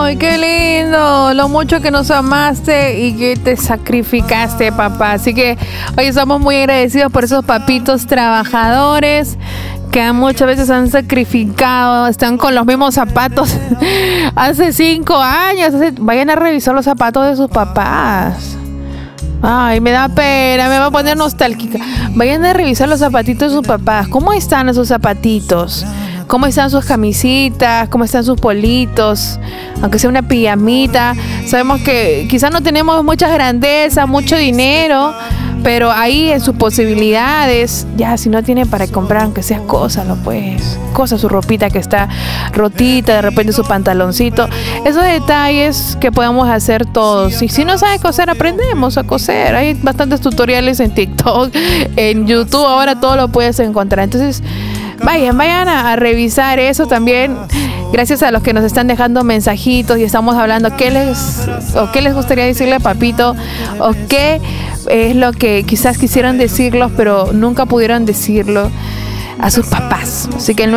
Ay, qué lindo, lo mucho que nos amaste y que te sacrificaste, papá. Así que hoy estamos muy agradecidos por esos papitos trabajadores que muchas veces han sacrificado, están con los mismos zapatos hace 5 años. Vayan a revisar los zapatos de sus papás. Ay, me da pena, me va a poner nostálgica. Vayan a revisar los zapatitos de sus papás. ¿Cómo están esos zapatitos? ¿Cómo están sus camisitas? ¿Cómo están sus politos? Aunque sea una pijamita. Sabemos que quizás no tenemos mucha grandeza, mucho dinero, pero ahí en sus posibilidades, ya si no tiene para comprar, aunque sea cosas, su ropita que está rotita, de repente su pantaloncito, esos detalles que podemos hacer todos. Y si no sabes coser, aprendemos a coser. Hay bastantes tutoriales en TikTok, en YouTube, ahora todo lo puedes encontrar. Entonces, vayan a revisar eso también. Gracias a los que nos están dejando mensajitos y estamos hablando qué les gustaría decirle a papito, o qué es lo que quizás quisieran decirlos pero nunca pudieron decirlo a sus papás. Así que el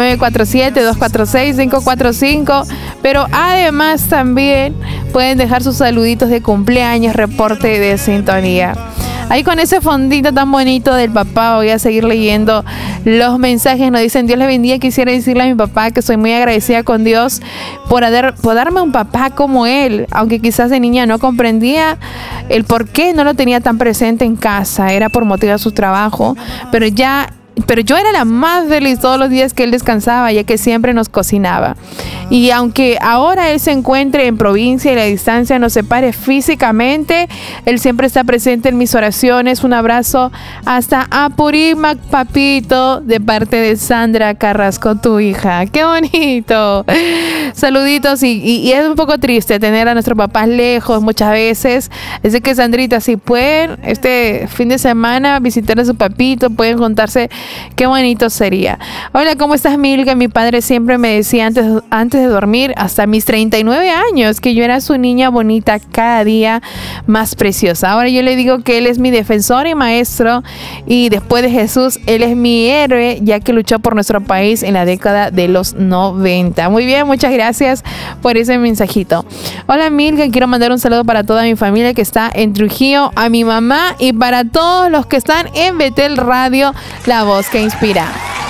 947-246-545. Pero además también pueden dejar sus saluditos de cumpleaños, reporte de sintonía. Ahí con ese fondito tan bonito del papá voy a seguir leyendo los mensajes. Nos dicen: Dios le bendiga. Quisiera decirle a mi papá que soy muy agradecida con Dios por darme un papá como él. Aunque quizás de niña no comprendía el por qué no lo tenía tan presente en casa. Era por motivo de su trabajo. Pero yo era la más feliz todos los días que él descansaba, ya que siempre nos cocinaba. Y aunque ahora él se encuentre en provincia y la distancia nos separe físicamente, él siempre está presente en mis oraciones. Un abrazo hasta Apurímac, papito, de parte de Sandra Carrasco, tu hija. ¡Qué bonito! Saluditos. Y es un poco triste tener a nuestros papás lejos muchas veces. Así que, Sandrita, si pueden este fin de semana visitar a su papito, pueden juntarse. Qué bonito sería. Hola, ¿cómo estás, Milka? Mi padre siempre me decía antes de dormir, hasta mis 39 años, que yo era su niña bonita, cada día más preciosa. Ahora yo le digo que él es mi defensor y maestro, y después de Jesús, él es mi héroe, ya que luchó por nuestro país en la década de los 90. Muy bien, muchas gracias por ese mensajito. Hola, Milka, quiero mandar un saludo para toda mi familia que está en Trujillo, a mi mamá y para todos los que están en Betel Radio, la voz que inspira.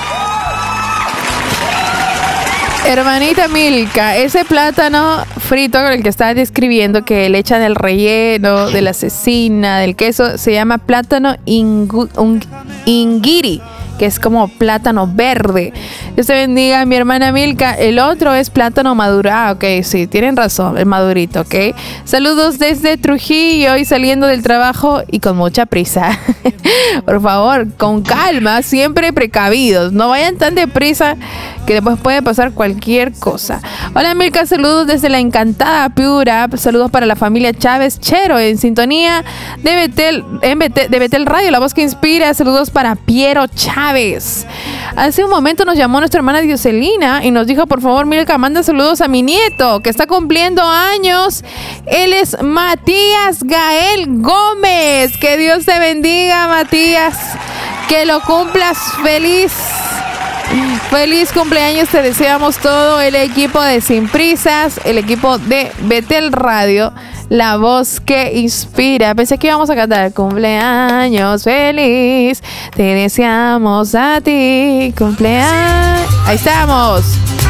Hermanita Milka, ese plátano frito con el que estás describiendo, que le echan el relleno de la cecina, del queso, se llama plátano ingiri, que es como plátano verde. Dios te bendiga, mi hermana Milka. El otro es plátano maduro. Ok, sí, tienen razón, el madurito, ok. Saludos desde Trujillo y saliendo del trabajo y con mucha prisa. Por favor, con calma, siempre precavidos. No vayan tan deprisa que después puede pasar cualquier cosa. Hola, Milka, saludos desde la encantada Piura. Saludos para la familia Chávez Chero en sintonía de Betel Radio, la voz que inspira. Saludos para Piero Chávez. Hace un momento nos llamó nuestra hermana Dioselina y nos dijo: por favor, Milka, manda saludos a mi nieto que está cumpliendo años. Él es Matías Gael Gómez. Que Dios te bendiga, Matías, que lo cumplas feliz. Feliz cumpleaños, te deseamos todo el equipo de Sin Prisas, el equipo de Betel Radio, la voz que inspira. Pensé que íbamos a cantar cumpleaños feliz, te deseamos a ti, cumpleaños. Ahí estamos.